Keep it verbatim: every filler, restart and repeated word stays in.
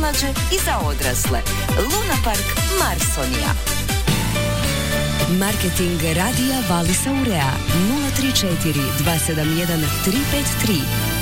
mlađe i za odrasle. Luna Park Marsonija. Marketing radija Valisa Urea nula tri četiri dva sedam jedan tri pet tri